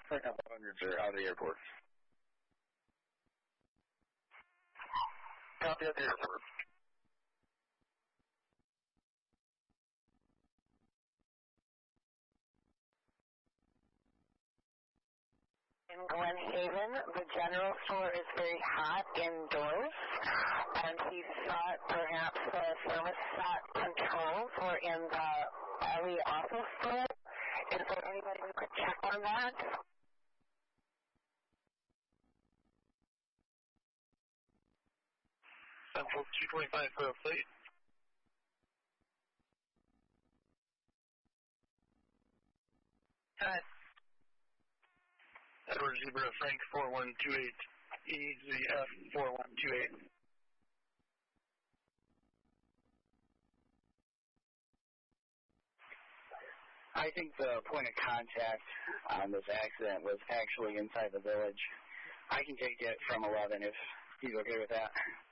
Right now, 500s are out of the airport. Copy at the airport. In Glen Haven, the general store is very hot indoors, and he thought perhaps the thermostat controls were in the LE office store. Is there anybody who could check on that? Central 225 for a plate. Good. Edward Zebra Frank 4128, EZF 4128. I think the point of contact on this accident was actually inside the village. I can take it from 11 if he's okay with that.